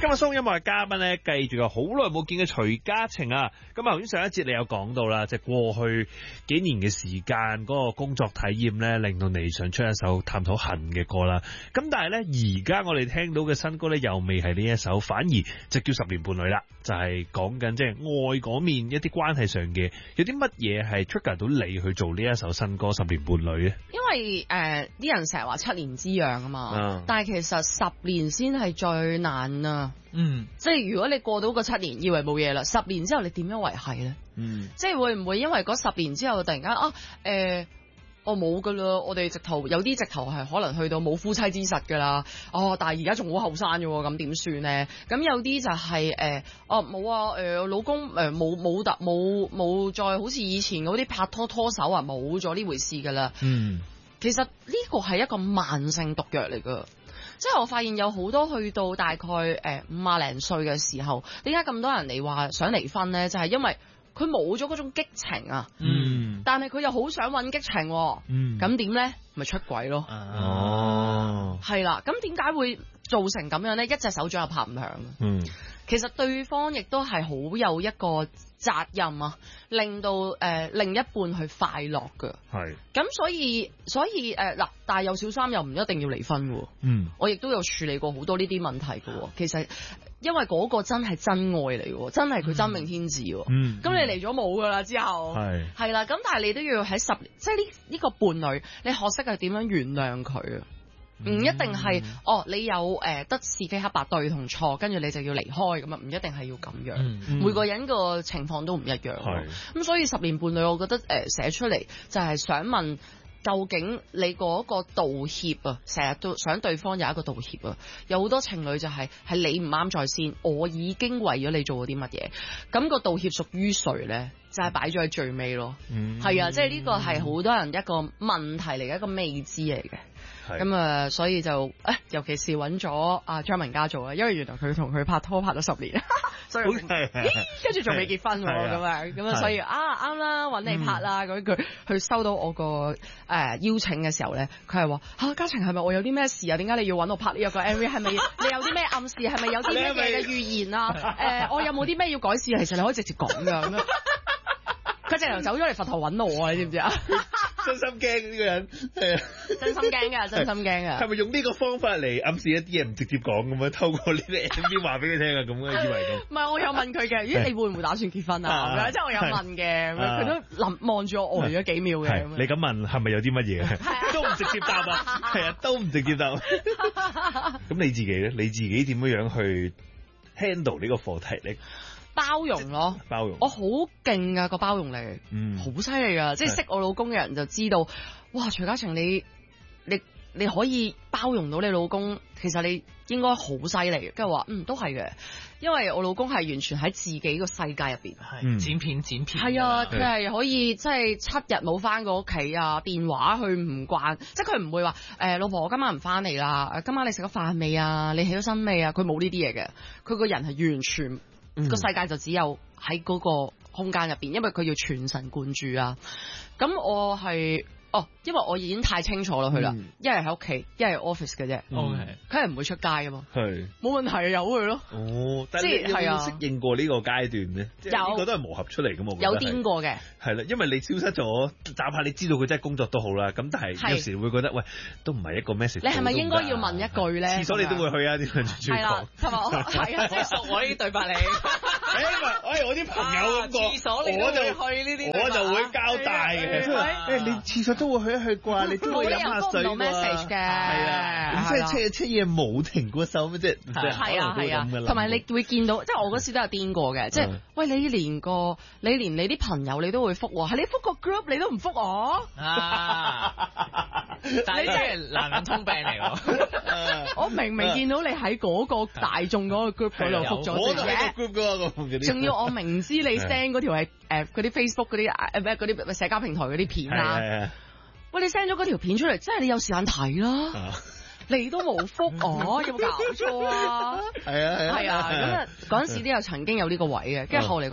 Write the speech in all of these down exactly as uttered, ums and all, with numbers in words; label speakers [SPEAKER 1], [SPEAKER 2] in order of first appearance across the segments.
[SPEAKER 1] 今日鬆音樂嘅嘉賓咧，繼續有好耐冇見嘅徐嘉晴啊！咁啊，頭先上一節你有講到啦，即係過去幾年嘅時間，嗰個工作體驗咧，令到你想出一首探討恨嘅歌啦。咁但係咧，而家我哋聽到嘅新歌咧，又未係呢一首，反而就叫十年伴侶啦，就係講緊即係愛嗰面一啲關係上嘅，有啲乜嘢係 trigger 到你去做呢一首新歌《十年伴侶》咧？
[SPEAKER 2] 因為誒，啲、呃、人成日話七年之癢啊嘛，嗯、但係其實十年先係最難啊。嗯，即係如果你過到個七年，以為冇嘢啦，十年之後你點樣維繫咧？嗯，即係會唔會因為嗰十年之後突然間啊，誒、呃，我冇噶啦，我哋直頭有啲直頭係可能去到冇夫妻之實噶啦，哦，但係而家仲好後生嘅，咁點算咧？咁有啲就係、是、誒、呃，哦冇啊，誒、呃，老公誒冇冇特冇冇再好似以前嗰啲拍拖拖手啊，冇咗呢回事噶啦。嗯，其實呢個係一個慢性毒藥嚟噶。即係我發現有好多去到大概誒五啊零歲嘅時候，點解咁多人嚟話想離婚咧？就係、是、因為佢冇咗嗰種激情啊。嗯。但係佢又好想搵激情。嗯。咁點咧？咪出軌咯。哦。係啦。咁點解會造成咁樣咧？一隻手掌又拍唔響。嗯。其實對方亦都係好有一個責任啊，令到誒、呃、另一半去快樂㗎。係。咁所以所以誒嗱、呃，但係有小三又唔一定要離婚喎。嗯。我亦都有處理過好多呢啲問題㗎。其實因為嗰個真係真愛嚟喎，真係佢真命天子喎。嗯。咁你嚟咗冇㗎啦之後。係。係啦，咁但係你都要喺十年，即係呢呢個伴侶，你學識係點樣原諒佢啊？唔一定係哦，你有誒、呃、得是非黑白對同錯，跟住你就要離開咁啊，唔一定係要咁樣。嗯嗯、每個人個情況都唔一樣。係咁，所以十年伴侶，我覺得誒、呃、寫出嚟就係想問，究竟你嗰個道歉啊，成日都想對方有一個道歉啊。有好多情侶就係、係、係你唔啱在先，我已經為咗你做咗啲乜嘢，咁、個道歉屬於誰咧？就係擺咗喺最尾咯。嗯，係啊，即係呢個係好多人一個問題嚟嘅，一個未知嚟嘅。咁啊，所以就誒，尤其是揾咗阿張文嘉做啊，因為原來佢同佢拍拖拍咗十年，所以跟住仲未結婚喎，咁啊，咁啊，所以啊啱啦，揾你拍啦咁佢，佢收到我個誒邀請嘅時候咧，佢係話嚇嘉晴係咪我有啲咩事啊？點解你要揾我拍呢一個 M V？ 係咪你有啲咩暗示？係咪有啲咩嘢嘅預言啊？誒，我有冇啲咩要改善？其實你可以直接講㗎咁樣。佢直頭走咗嚟佛頭揾我啊！你知唔知啊？
[SPEAKER 1] 真心驚呢個人，係啊，
[SPEAKER 2] 真心驚㗎，真心驚㗎。
[SPEAKER 1] 係咪用呢個方法嚟暗示一啲嘢唔直接講咁樣？透過呢啲 M V 話俾佢聽啊，咁樣以為咁。唔係，我有問佢嘅，咦，你會唔會打算結婚啊？即係我有問嘅，佢都諗望住我呆咗幾秒嘅。你咁問係咪有啲乜嘢？都唔直接答啊，係啊，都唔直接答。咁你自己咧？你自己點樣樣去 handle 呢個課題咧？
[SPEAKER 2] 包容咯，包容，我好勁啊個包容力，嗯，好犀利噶，即係識我老公嘅人就知道，哇，徐嘉晴你你你可以包容到你老公，其實你應該好犀利，跟住話，嗯，都係嘅，因為我老公係完全喺自己個世界入邊，係、嗯、剪片剪片，係啊，佢係可以即係七日冇翻過屋企啊，電話佢唔慣，即係佢唔會話，誒、呃，老婆我今晚唔翻嚟啦，今晚你食咗飯未啊？你起咗身未啊？佢冇呢啲嘢嘅，佢個人係完全。個、嗯、世界就只有喺嗰個空間入邊，因為佢要全神貫注啊。咁我係哦，因為我已經太清楚啦佢啦，一係喺屋企，一係 office 嘅啫。OK，佢係唔會出街噶嘛。係，冇問題，由佢咯。哦，即係係啊，適應過呢個階段咧，有呢個都係磨合出嚟噶嘛。有癲過嘅，係啦，因為你消失咗，哪怕你知道佢真係工作都好啦。咁但係有時會覺得，喂，都唔係一個 message。你係咪應該要問一句咧？廁所你都會去啊？點樣轉講？係啦，同埋我係啊，即係熟我呢啲對白你。誒，喂，我啲朋友咁講，廁所你都會去呢啲，我就會交代嘅。誒，你廁所都會去一去啩，你都會飲下水喎。係啊，咁即係出出嘢冇停過手咩？即係係啊係啊，同埋你會見到，即係我嗰時都有癲過嘅，即係喂你連個你連你啲朋友你都會覆喎，係你覆個 group 你都唔覆我啊！但係你真係男人通病嚟喎！我明明見到你喺嗰個大眾嗰個 group 嗰度覆咗，我都喺個 group 嗰個。仲要我明知你 send 嗰條係誒嗰啲 Facebook 嗰啲誒咩嗰啲社交平台嗰啲片啦，喂你 send 咗嗰條片出嚟，真係你有時間睇啦，你都冇覆我，有冇搞錯啊？係啊係啊，係啊，咁啊嗰陣時都有曾經有呢個位嘅，跟住後嚟覺得，誒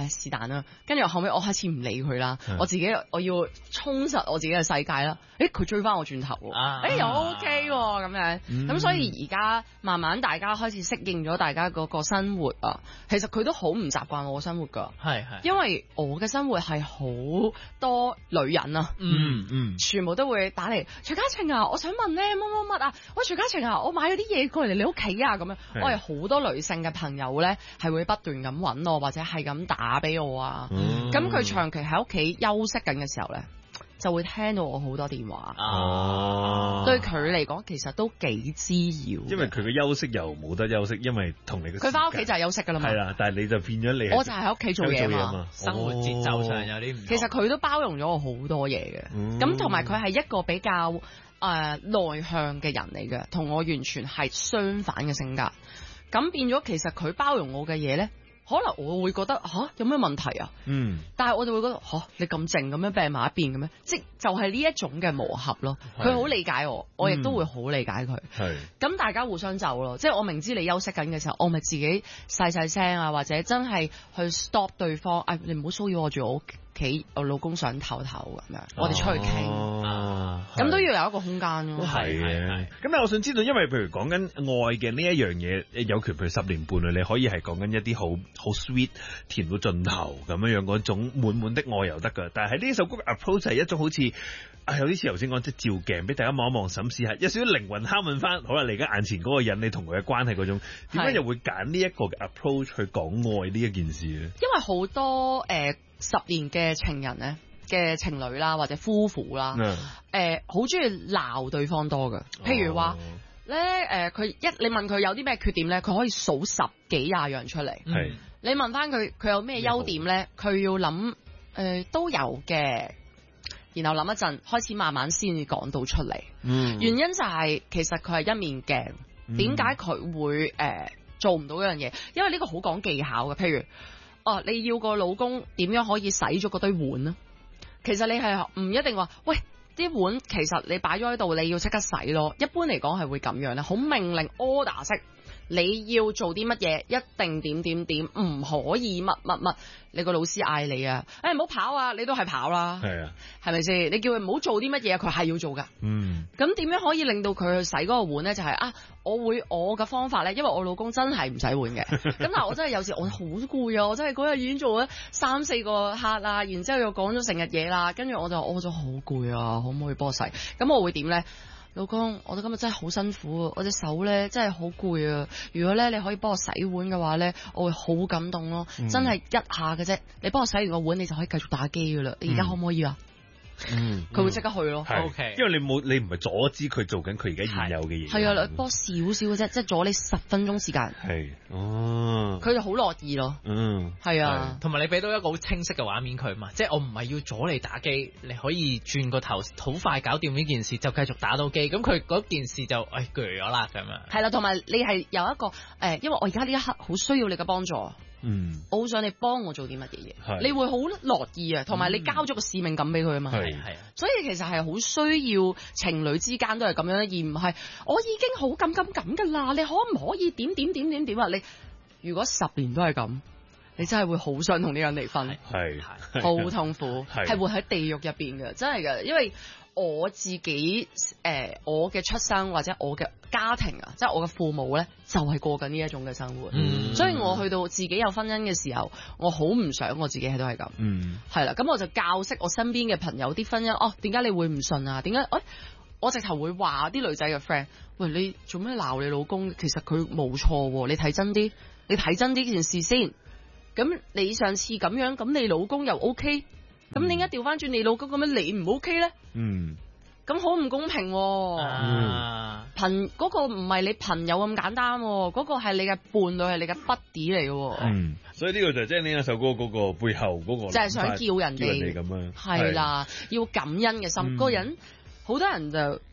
[SPEAKER 2] 誒是但啦，跟住後尾我開始唔理佢啦，我自己我要充實我自己嘅世界啦。誒佢追翻我轉頭喎，啊、誒又 OK 喎咁樣，咁、嗯、所以而家慢慢大家開始適應咗大家嗰個生活啊，其實佢都好唔習慣我嘅生活㗎，係係，因為我嘅生活係好多女人啊，嗯嗯，全部都會打嚟，徐嘉晴啊，我想問咧乜乜乜啊，喂徐嘉晴啊，我買咗啲嘢過嚟你屋企啊咁樣，我係好多女性嘅朋友咧係會不斷咁揾我或者係咁打俾我啊，咁佢、嗯、長期喺屋企休息緊嘅時候咧，就會聽到我好多電話。哦，對佢嚟講其實都幾滋擾。因
[SPEAKER 1] 為佢嘅休息又冇得休息，因為同你嘅
[SPEAKER 2] 佢翻屋企就係休息噶啦嘛。係啦，
[SPEAKER 1] 但係你就變咗你，
[SPEAKER 2] 我就係喺屋企做嘢嘛，
[SPEAKER 3] 嘛。生活節奏上有啲唔同。
[SPEAKER 2] 其實佢都包容咗我好多嘢嘅。咁同埋佢係一個比較誒、呃、內向嘅人嚟嘅，同我完全係相反嘅性格。咁變咗其實佢包容我嘅嘢咧，可能我會覺得吓、啊、有咩問題啊？嗯，但係我就會覺得吓、啊、你咁靜咁樣病埋一邊嘅咩？即就係呢一種嘅磨合咯。佢好理解我，我亦都會好理解佢。係咁、嗯、大家互相就咯。即係我明知你休息緊嘅時候，我咪自己細細聲啊，或者真係去 stop 對方。哎，你唔好騷擾我住我屋企，我老公想唞唞咁樣，我哋出去傾。哦，咁都要有一個空間咯。
[SPEAKER 1] 係嘅。咁但係我想知道，因為譬如講緊愛嘅呢一樣嘢，有權譬如十年伴侶，你可以係講緊一啲好好 sweet 甜到盡頭咁樣樣嗰種滿滿的愛又得㗎。但係喺呢首歌嘅 approach 係一種好似啊，有啲似頭先講即係照鏡，俾大家望一望審視下，有少少靈魂拷問翻。好啦，你而家眼前嗰個人，你同佢嘅關係嗰種，點解又會揀呢一個嘅 approach 去講愛呢一件事咧？
[SPEAKER 2] 因為好多誒、呃、十年嘅情人咧嘅情侶啦，或者夫婦啦，誒好中意鬧對方多㗎。譬如話咧誒，佢、呃、一你問佢有啲咩缺點咧，佢可以數十幾廿樣出嚟。係、嗯、你問翻佢佢有咩優點咧，佢要諗誒、呃、都有嘅。然後諗一陣，開始慢慢先至講到出嚟。嗯，原因就係、是、其實佢係一面鏡。點解佢會誒、呃、做唔到嗰樣嘢？因為呢個好講技巧嘅。譬如，哦、呃，你要個老公點樣可以洗咗嗰堆碗呢？其實你係唔一定話，喂，啲碗其實你擺咗喺度，你要即刻洗咯。一般嚟講係會咁樣咧，好命令 order 式。你要做啲乜嘢，一定點點點，唔可以乜乜乜。你個老師嗌你啊，誒唔好跑啊，你都係跑啦，係啊，係咪先？你叫佢唔好做啲乜嘢，佢係要做噶。嗯，咁點樣可以令到佢去洗嗰個碗咧？就係、是、啊，我會我嘅方法咧，因為我老公真係唔洗碗嘅。咁但係我真係有時我好攰啊，我真係嗰日已經做咗三四個客啊，然之後又講咗成日嘢啦，跟住我就我就好攰啊，可唔可以幫我洗？咁我會點咧？老公，我哋今日真係好辛苦啊！我隻手咧真係好攰啊！如果咧你可以幫我洗碗嘅話咧，我會好感動咯！嗯、真係一下嘅啫，你幫我洗完個碗，你就可以繼續打機噶啦！你而家可唔可以啊？嗯，佢會即刻去咯。
[SPEAKER 1] O K，因為你冇你唔係阻止佢做緊佢而家現有嘅嘢。
[SPEAKER 2] 係啊，幫少少嘅啫，即係阻你十分鐘時間。係，哦，佢就好樂意咯。嗯，係啊，
[SPEAKER 3] 同埋你俾到一個好清晰嘅畫面佢嘛，即係我唔係要阻你打機，你可以轉個頭好快搞掂呢件事，就繼續打到機。咁佢嗰件事就誒鋸咗啦咁樣。
[SPEAKER 2] 係啦，同埋你係有一個誒、呃，因為我而家呢一刻好需要你嘅幫助。嗯，我好想你幫我做啲乜嘢嘢，你會好樂意啊，同埋你交咗個使命感俾佢啊嘛，係係啊，所以其實係好需要情侶之間都係咁樣，而唔係我已經好咁咁咁噶啦，你可唔可以點點點點點啊？你如果十年都係咁，你真係會好想同呢個人離婚，係好痛苦，係活喺地獄入邊嘅，真係嘅，因為我自己誒、呃，我嘅出生或者我嘅家庭啊，即係我嘅父母咧，就係、是、過緊呢一種嘅生活，嗯、所以我去到自己有婚姻嘅時候，我好唔想我自己係都係咁，係啦、嗯，咁我就教識我身邊嘅朋友啲婚姻，哦，點解你會唔信啊？點解？誒、哎，我直頭會話啲女仔嘅 friend，喂，你做咩鬧你老公？其實佢冇錯，你睇真啲，你睇真啲件事先。咁你上次咁樣，咁你老公又 OK？咁點解調翻轉你老公咁樣你唔 OK 咧？嗯，咁好唔公平喎、啊！啊、朋嗰、嗰個唔係你朋友咁簡單、啊，嗰、嗰個係你嘅伴侶，係你嘅 buddy 嚟嘅。嗯，
[SPEAKER 1] 所以呢個就係即係呢一首歌嗰個背後嗰個，
[SPEAKER 2] 就係想叫人哋
[SPEAKER 1] 咁樣，
[SPEAKER 2] 係啦，要感恩嘅心。嗰、嗯、個人好多人就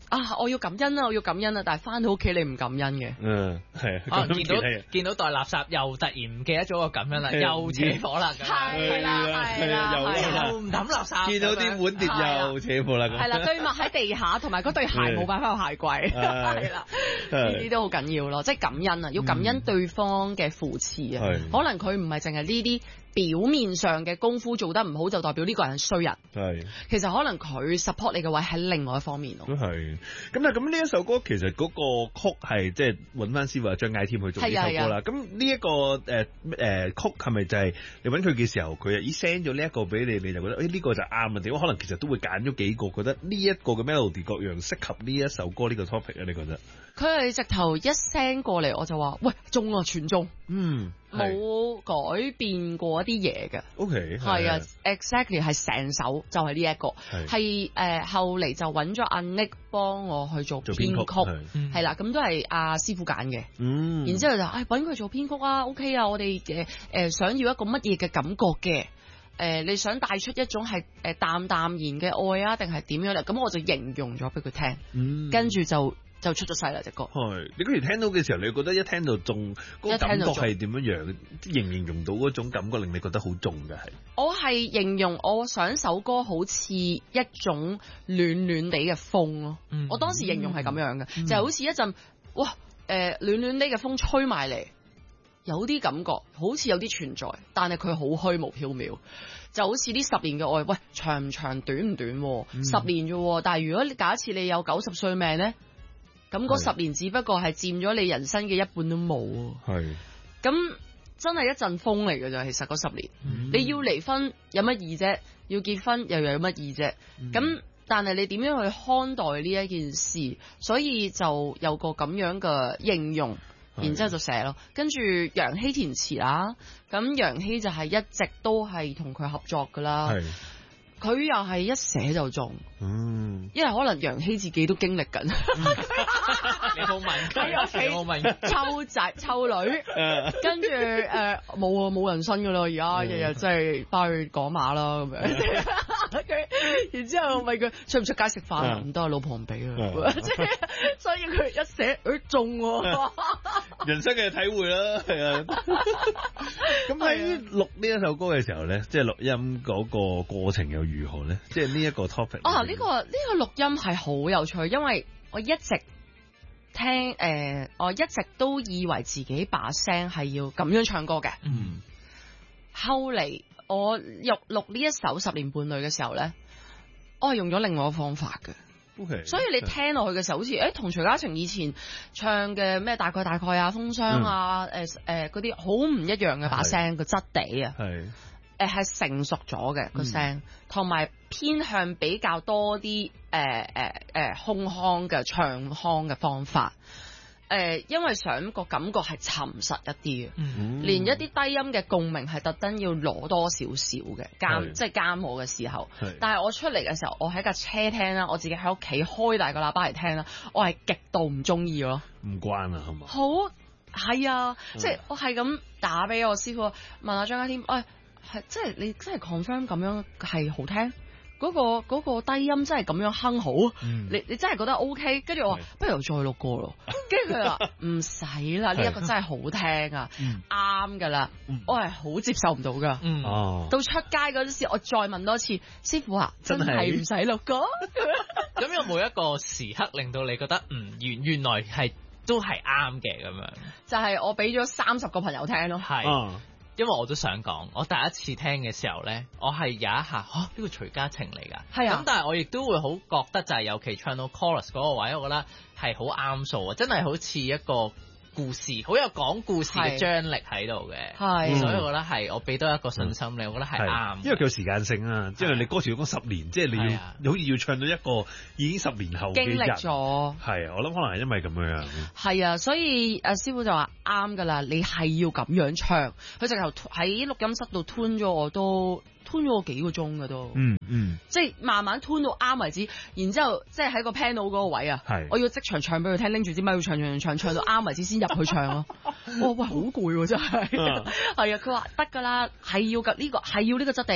[SPEAKER 2] 啊，我要感恩啊，我要感恩啊，但係翻到屋企你唔感恩嘅。
[SPEAKER 1] 嗯，係。
[SPEAKER 3] 啊，見到見到袋垃圾又突然唔記得咗個感恩啦，又扯火啦，
[SPEAKER 2] 係啦係啦，
[SPEAKER 3] 又唔抌垃圾，
[SPEAKER 1] 見到啲碗碟又扯火啦，
[SPEAKER 2] 係啦，堆埋喺地下，同埋嗰對鞋冇擺翻個鞋櫃，係啦，呢啲都好緊要咯，即係感恩啊，要感恩對方嘅扶持啊，可能佢唔係淨係呢啲表面上嘅功夫做得唔好，就代表呢個人係衰人。係，其實可能佢 support 你嘅位喺另外一方面咯。都係。咁啊，咁呢一首歌其實嗰個曲係即係揾翻師傅張艾添去做呢首歌啦。咁呢一個誒誒、呃、曲係咪就係你揾佢嘅時候，佢已 send 咗呢一個俾你，你就覺得誒呢、哎這個就啱啊？點解可能其實都會揀咗幾個，覺得呢一個嘅 melody 各樣適合呢一首歌呢個 topic 啊？你覺得？佢係直頭一 send 過嚟，我就話喂，中啊，全中。嗯。冇改變過一啲嘢嘅，OK，係啊 ，exactly 係成首就係呢一個，係誒、呃、後嚟就揾咗阿 Nick 幫我去做編曲，係啦，咁都係阿師傅揀嘅，嗯，然之後就誒揾佢做編曲啊 ，OK 啊，我哋嘅誒想要一個乜嘢嘅感覺嘅，誒、呃、你想帶出一種係誒淡淡然嘅愛啊，定係點樣咧？咁我就形容咗俾佢聽，嗯，跟住就。就出咗世啦隻歌。係，你嗰時聽到嘅時候，你覺得一聽到中嗰個感覺係點樣樣？形唔形容到嗰種感覺令你覺得好重嘅係？我係形容我想首歌好似一種暖暖地嘅風咯。嗯、我當時形容係咁樣嘅，嗯、就係好似一陣哇誒、呃、暖暖地嘅風吹埋嚟，有啲感覺好似有啲存在，但係佢好虛無縹緲。就好似呢十年嘅愛，喂長唔長，短唔短？嗯、十年啫，但係如果你假設你有九十歲命咧？咁嗰十年只不過係佔咗你人生嘅一半都冇，係咁真係一陣風嚟嘅咋。其實嗰十年，嗯、你要離婚有乜意啫？要結婚又有乜意啫？咁、嗯、但係你點樣去看待呢一件事？所以就有個咁樣嘅應用，然之後就寫咯。跟住楊希填詞啦，咁楊希就係一直都係同佢合作噶啦。佢又係一寫就中，嗯，因為可能楊希自己都經歷緊，你好問佢，你好問湊仔湊女，跟住誒冇啊冇人生噶啦，而家日日即係翻去講馬啦咁樣，然之後問佢出唔出街食飯，唔得，老婆唔俾啊，即係所以佢一寫誒中，人生嘅體會啦，係啊。咁喺錄呢一首歌嘅時候咧，即係錄音嗰個過程有如何咧？即係呢一個 topic 啊，呢、這個呢、這個錄音係好有趣，因為我一直聽誒、呃，我一直都以為自己把聲係要咁樣唱歌嘅。嗯，後嚟我錄錄呢一首十年伴侶嘅時候咧，我係用咗另外一個方法嘅。Okay, 所以你聽落去嘅時候，好似誒同徐嘉晴以前唱嘅咩大概大概啊、風霜啊、誒誒嗰啲好唔一樣嘅把聲個質地啊。係。誒係成熟咗嘅個聲，同埋、嗯、偏向比較多啲誒誒誒空腔嘅唱腔嘅方法。誒、呃，因為想個感覺係沉實一啲嘅，嗯、連一啲低音嘅共鳴係特登要攞多少少嘅監，是即係監我嘅時候。是但係我出嚟嘅時候，我喺架車聽啦，我自己喺屋企開大個喇叭嚟聽啦，我係極度唔中意咯。唔關啊，係嘛？好係啊，嗯、即係我係咁打俾我師傅問下張家添，誒、哎。係，即係你真係 confirm 咁樣係好聽，嗰、嗰個、嗰個低音真係咁樣哼好，嗯、你你真係覺得 OK，跟住我話是不如再錄過咯，跟住佢話唔使啦，呢一個真係好聽啊，啱噶啦，我係好接受唔到噶，嗯、到出街嗰陣時我再問多次師傅啊，真係唔使錄過，咁有冇一個時刻令到你覺得嗯原原來係都係啱嘅咁樣？就係我俾咗三十個朋友聽咯，係。嗯因為我都想講，我第一次聽嘅時候咧，我係有一下嚇呢個徐嘉晴嚟㗎，係啊，咁但係我亦都會好覺得就係尤其唱到 chorus 嗰個位，我覺得係好啱數啊，真係好似一個故事，好有講故事嘅張力喺度嘅，係，所以我覺得係我俾多一個信心你，我覺得係啱，因為佢有時間性啊，即係你歌詞要講十年，即係你要好似要唱到一個已經十年後嘅人，經歷咗，係啊，我諗可能係因為咁樣，係啊，所以阿師傅就話啱㗎啦，你係要咁樣唱，佢直頭喺錄音室度 tune 咗我都。吞咗我幾個鐘㗎都，嗯嗯，即係慢慢吞到啱為止，然之後即係喺個 panel 嗰個位啊，係，我要即場唱俾佢聽，拎住支咪要唱唱唱唱到啱為止先入去唱咯。哇喂，好攰喎真係，係啊，佢話得㗎啦，係要㗎呢個係要呢個質地，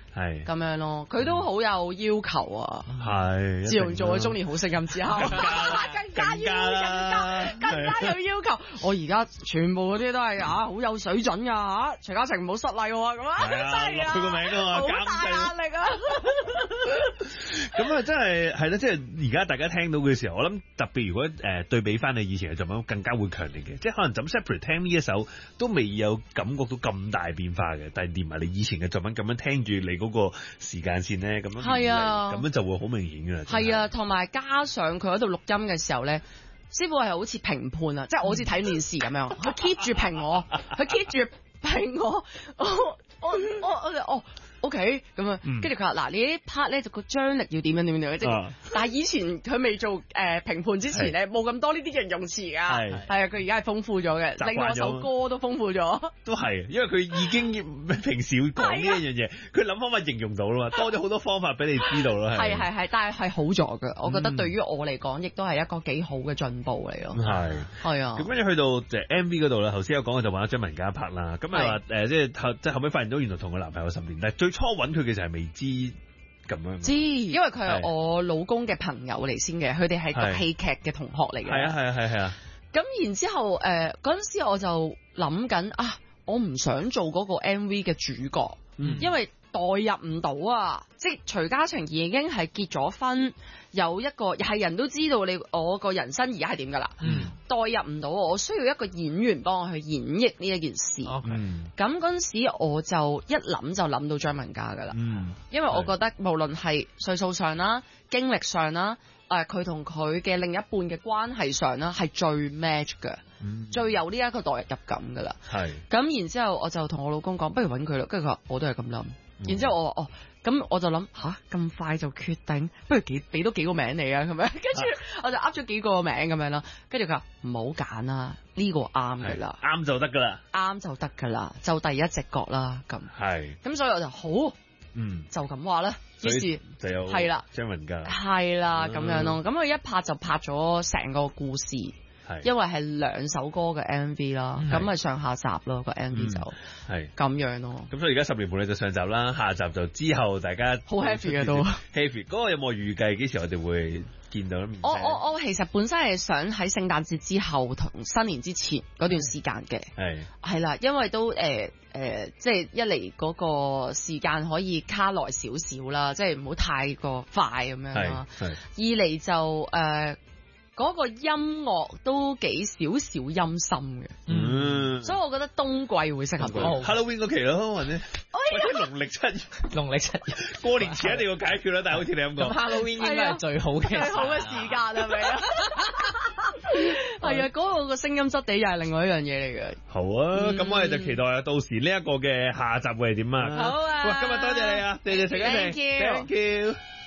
[SPEAKER 1] 係
[SPEAKER 2] 咁樣咯。佢都好有要求啊，
[SPEAKER 1] 係。
[SPEAKER 2] 自從做咗中年好聲音之後，更加要更加更加有要求。我而家全部嗰啲都係啊好有水準㗎嚇，徐嘉誠唔好失禮喎咁啊，真係啊，
[SPEAKER 1] 佢個名啊嘛，
[SPEAKER 2] 好大壓力啊！
[SPEAKER 1] 咁啊，真係係啦，即係而家大家聽到嘅時候，我諗特別如果誒、呃、對比翻你以前嘅作品，更加會強烈嘅，即係可能咁 separate 聽呢一首都未有感覺到咁大變化嘅，但係連埋你以前嘅作品咁樣聽住你嗰個時間線咧，咁樣係啊，咁樣就會好明顯㗎啦。
[SPEAKER 2] 係啊，同埋加上佢喺度錄音嘅時候咧，師傅係好似評判啊，即係我好似睇電視咁樣，佢 keep 住評我，佢 keep 住評我，我我我我哦。O K， 咁啊，跟住佢話嗱，你呢 part 咧就個張力要點樣點樣點樣，即係，但係以前佢未做誒評判之前咧，冇咁多呢啲形容詞噶，係係啊，佢而家係豐富咗嘅，令我首歌都豐富咗，
[SPEAKER 1] 都係，因為佢已經平時會講呢一樣嘢，佢諗方法形容到啦嘛，多咗好多方法俾你知道啦，
[SPEAKER 2] 係係係，但係係好咗嘅，我覺得對於我嚟講，亦都係一個幾好嘅進步嚟咯，
[SPEAKER 1] 係
[SPEAKER 2] 係啊，
[SPEAKER 1] 咁跟住去到誒 M V 嗰度啦，頭先有講我就揾咗張文嘉拍啦，咁啊話誒即係後即係後尾發現到原來同佢男朋友十年，但係最初揾佢嘅時候未知咁樣，
[SPEAKER 2] 知，因為佢係我老公嘅朋友嚟先嘅，佢哋係讀戲劇嘅同學嚟嘅。
[SPEAKER 1] 係啊係啊係係啊。
[SPEAKER 2] 咁然之後誒嗰陣時我就諗緊啊，我唔想做嗰個 M V 嘅主角，嗯、因為代入唔到啊！即係徐嘉誠已經係結咗婚，有一個係人都知道你我個人生而家係點㗎啦。嗯、代入唔到，我需要一個演員幫我去演繹呢一件事。咁嗰陣時我就一諗就諗到張文嘉㗎啦。嗯、因為我覺得無論係歲數上啦、經歷上啦，誒佢同佢嘅另一半嘅關係上啦，係最 match 嘅。嗯、最有呢一個代入感㗎啦。係。咁然之後我就同我老公講，不如揾佢啦。跟住佢話我都係咁諗。然之後我話哦，咁我就諗吓咁快就決定，不如幾俾多幾個名你啊，咁樣，跟住我就噏咗幾個名咁樣啦。跟住佢話唔好揀啦，呢個啱噶啦，
[SPEAKER 1] 啱就得噶啦，
[SPEAKER 2] 啱就得噶啦，就第一直覺啦咁。係。咁所以我就好，嗯，就咁話啦。於是
[SPEAKER 1] 就有
[SPEAKER 2] 係啦，
[SPEAKER 1] 張文嘉
[SPEAKER 2] 係啦咁樣咯。咁佢一拍就拍咗成個故事。因為係兩首歌嘅 M V 啦，咁咪上下集咯個 M V 就係咁樣咯。
[SPEAKER 1] 咁所以而家十年半你就上集啦，下集就之後大家
[SPEAKER 2] 好 happy 嘅都
[SPEAKER 1] happy。嗰個有冇預計幾時我哋會見到面？
[SPEAKER 2] 我我我其實本身係想喺聖誕節之後同新年之前嗰段時間嘅，係係啦，因為都誒誒、呃呃，即係一嚟嗰個時間可以卡耐少少啦，即係唔好太過快咁樣啦。二嚟就誒。呃嗰個音樂都幾少少陰森嘅，嗯，所以我覺得冬季會適合。
[SPEAKER 1] 哦 Halloween 嗰期咯，或者或者農曆七月，
[SPEAKER 3] 農曆七月
[SPEAKER 1] 過年前一定要解決啦。但係好似你咁講，
[SPEAKER 3] 咁 Halloween 應該係最好嘅
[SPEAKER 2] 最好嘅時間係咪啊？係啊，嗰個個聲音質地又係另外一樣嘢嚟嘅。
[SPEAKER 1] 好啊，咁我哋就期待啊，到時呢一個嘅下集會係點啊？
[SPEAKER 2] 好啊，
[SPEAKER 1] 喂，今日多謝你啊，謝謝徐嘉誠
[SPEAKER 2] ，Thank you。